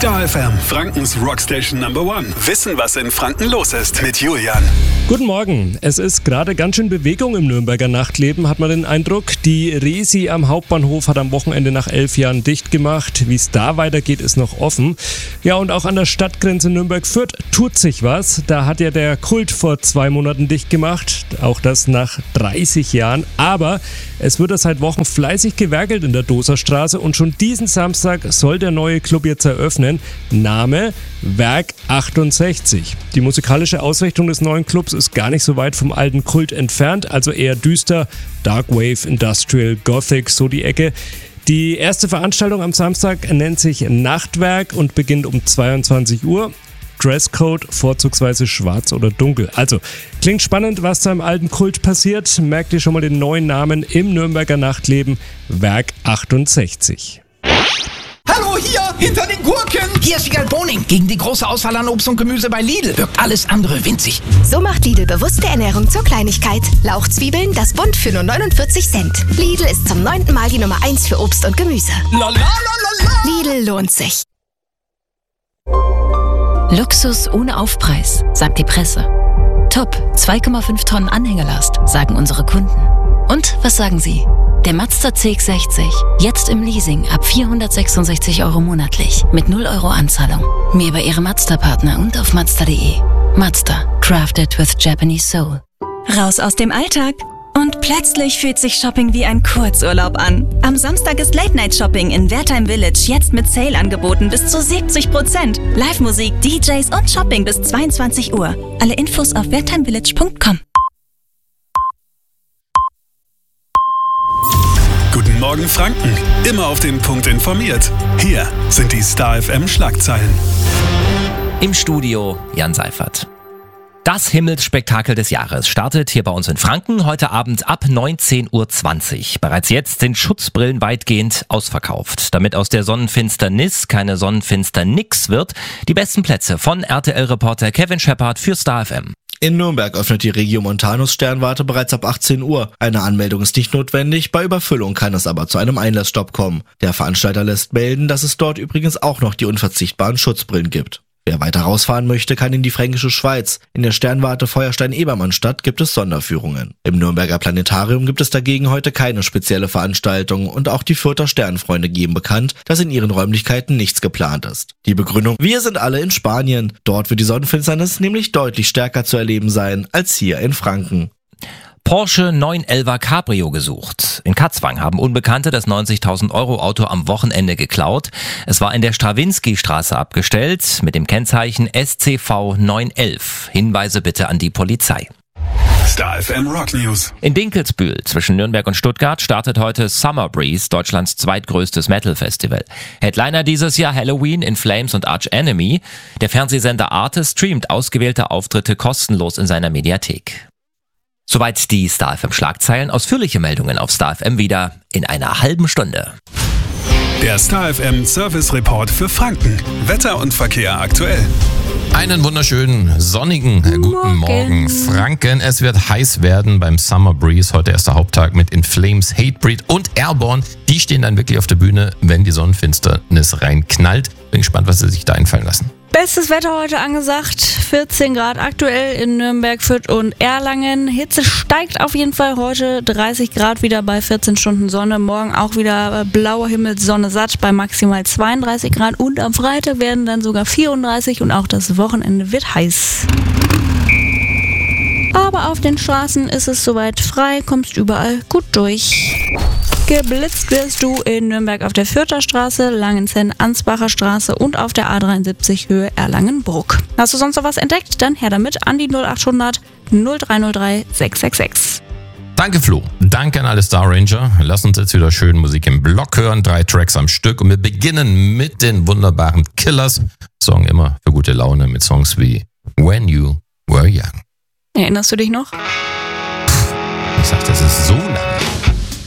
Star FM, Frankens Rockstation Number One. Wissen, was in Franken los ist mit Julian. Guten Morgen. Es ist gerade ganz schön Bewegung im Nürnberger Nachtleben, hat man den Eindruck. Die Resi am Hauptbahnhof hat am Wochenende nach 11 Jahren dicht gemacht. Wie es da weitergeht, ist noch offen. Ja, und auch an der Stadtgrenze Nürnberg-Fürth tut sich was. Da hat ja der Kult vor 2 Monaten dicht gemacht. Auch das nach 30 Jahren. Aber es wird seit Wochen fleißig gewerkelt in der Doserstraße und schon diesen Samstag soll der neue Club jetzt eröffnen. Name Werk 68. Die musikalische Ausrichtung des neuen Clubs ist gar nicht so weit vom alten Kult entfernt, also eher düster, Dark Wave, Industrial, Gothic, so die Ecke. Die erste Veranstaltung am Samstag nennt sich Nachtwerk und beginnt um 22 Uhr. Dresscode vorzugsweise schwarz oder dunkel. Also, klingt spannend, was da im alten Kult passiert. Merkt ihr schon mal den neuen Namen im Nürnberger Nachtleben? Werk 68. Hallo, hier, hinter den Gurken! Hier ist Wiegald Boning. Gegen die große Auswahl an Obst und Gemüse bei Lidl wirkt alles andere winzig. So macht Lidl bewusste Ernährung zur Kleinigkeit. Lauchzwiebeln, das Bund für nur 49 Cent. Lidl ist zum 9. Mal die Nummer 1 für Obst und Gemüse. La la la la la. Lidl lohnt sich. Luxus ohne Aufpreis, sagt die Presse. Top, 2,5 Tonnen Anhängelast, sagen unsere Kunden. Und was sagen Sie? Der Mazda CX-60, jetzt im Leasing ab 466 € monatlich, mit 0 € Anzahlung. Mehr bei Ihrem Mazda-Partner und auf Mazda.de. Mazda, crafted with Japanese soul. Raus aus dem Alltag. Und plötzlich fühlt sich Shopping wie ein Kurzurlaub an. Am Samstag ist Late-Night-Shopping in Wertheim Village jetzt mit Sale-Angeboten bis zu 70%. Live-Musik, DJs und Shopping bis 22 Uhr. Alle Infos auf wertheimvillage.com. Guten Morgen Franken, immer auf den Punkt informiert. Hier sind die Star FM Schlagzeilen. Im Studio Jan Seifert. Das Himmelsspektakel des Jahres startet hier bei uns in Franken heute Abend ab 19:20 Uhr. Bereits jetzt sind Schutzbrillen weitgehend ausverkauft. Damit aus der Sonnenfinsternis keine Sonnenfinsternix wird, die besten Plätze von RTL-Reporter Kevin Shepard für Star FM. In Nürnberg öffnet die Regiomontanus Sternwarte bereits ab 18 Uhr. Eine Anmeldung ist nicht notwendig, bei Überfüllung kann es aber zu einem Einlassstopp kommen. Der Veranstalter lässt melden, dass es dort übrigens auch noch die unverzichtbaren Schutzbrillen gibt. Wer weiter rausfahren möchte, kann in die Fränkische Schweiz. In der Sternwarte Feuerstein-Ebermannstadt gibt es Sonderführungen. Im Nürnberger Planetarium gibt es dagegen heute keine spezielle Veranstaltung und auch die Fürther Sternfreunde geben bekannt, dass in ihren Räumlichkeiten nichts geplant ist. Die Begründung: Wir sind alle in Spanien. Dort wird die Sonnenfinsternis nämlich deutlich stärker zu erleben sein als hier in Franken. Porsche 911 Cabrio gesucht. In Katzwang haben Unbekannte das 90.000 € Auto am Wochenende geklaut. Es war in der Strawinski-Straße abgestellt mit dem Kennzeichen SCV 911. Hinweise bitte an die Polizei. Star FM Rock News. In Dinkelsbühl zwischen Nürnberg und Stuttgart startet heute Summer Breeze, Deutschlands zweitgrößtes Metal-Festival. Headliner dieses Jahr Halloween, In Flames und Arch Enemy. Der Fernsehsender Arte streamt ausgewählte Auftritte kostenlos in seiner Mediathek. Soweit die Star FM Schlagzeilen. Ausführliche Meldungen auf Star FM wieder in einer halben Stunde. Der Star FM Service Report für Franken. Wetter und Verkehr aktuell. Einen wunderschönen, sonnigen guten Morgen, Franken. Es wird heiß werden beim Summer Breeze. Heute erster Haupttag mit In Flames, Hatebreed und Airborne. Die stehen dann wirklich auf der Bühne, wenn die Sonnenfinsternis reinknallt. Bin gespannt, was sie sich da einfallen lassen. Bestes Wetter heute angesagt, 14 Grad aktuell in Nürnberg, Fürth und Erlangen. Hitze steigt auf jeden Fall heute, 30 Grad wieder bei 14 Stunden Sonne. Morgen auch wieder blauer Himmel, Sonne satt bei maximal 32 Grad. Und am Freitag werden dann sogar 34 und auch das Wochenende wird heiß. Aber auf den Straßen ist es soweit frei, kommst überall gut durch. Geblitzt wirst du in Nürnberg auf der Fürther Straße, Langenzenn, Ansbacher Straße und auf der A73 Höhe Erlangen-Bruck. Hast du sonst noch was entdeckt? Dann her damit an die 0800 0303 666. Danke Flo, danke an alle Star Ranger. Lass uns jetzt wieder schön Musik im Block hören, 3 Tracks am Stück und wir beginnen mit den wunderbaren Killers. Song immer für gute Laune mit Songs wie When You Were Young. Erinnerst du dich noch? Ich sag, das ist so lange.